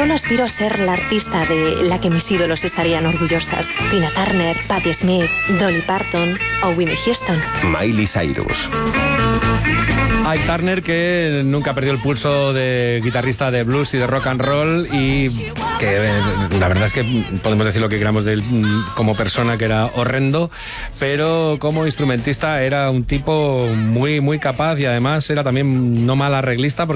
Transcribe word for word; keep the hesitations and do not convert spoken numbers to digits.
solo aspiro a ser la artista de la que mis ídolos estarían orgullosas. Tina Turner, Patti Smith, Dolly Parton o Whitney Houston. Miley Cyrus. Ike Turner, que nunca perdió el pulso de guitarrista de blues y de rock and roll, y que eh, la verdad es que podemos decir lo que queramos de él como persona, que era horrendo, pero como instrumentista era un tipo muy, muy capaz, y además era también no mal arreglista, porque